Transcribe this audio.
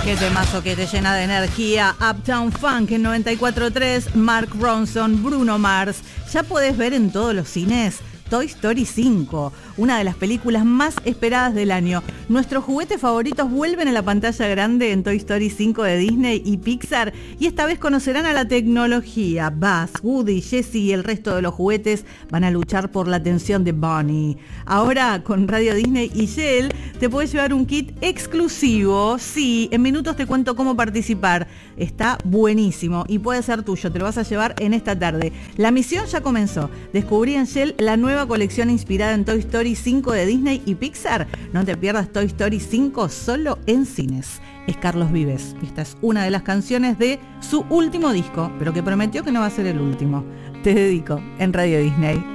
Qué temazo que te llena de energía. Uptown Funk en 94.3, Mark Ronson, Bruno Mars. Ya podés ver en todos los cines Toy Story 5, una de las películas más esperadas del año. Nuestros juguetes favoritos vuelven a la pantalla grande en Toy Story 5 de Disney y Pixar, y esta vez conocerán a la tecnología. Buzz, Woody, Jessie y el resto de los juguetes van a luchar por la atención de Bonnie. Ahora, con Radio Disney y Shell, te puedes llevar un kit exclusivo. Sí, en minutos te cuento cómo participar. Está buenísimo y puede ser tuyo. Te lo vas a llevar en esta tarde. La misión ya comenzó. Descubrí en Shell la nueva colección inspirada en Toy Story 5 de Disney y Pixar. No te pierdas Toy Story 5 solo en cines. Es Carlos Vives. Esta es una de las canciones de su último disco, pero que prometió que no va a ser el último. Te dedico en Radio Disney.